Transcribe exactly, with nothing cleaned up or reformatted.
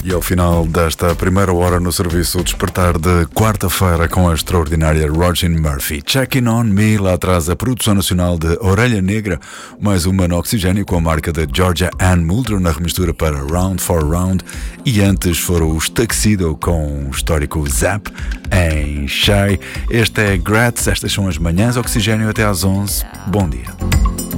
E ao final desta primeira hora no serviço, o despertar de quarta-feira com a extraordinária Roisin Murphy. Checking on Me, lá atrás a produção nacional de Orelha Negra, mais uma no Oxigênio com a marca de Georgia Ann Muldrow na remistura para Round for Round, e antes foram os Tuxedo com o histórico Zap em Shay. Este é Gratz, estas são as manhãs Oxigênio até às onze. Bom dia.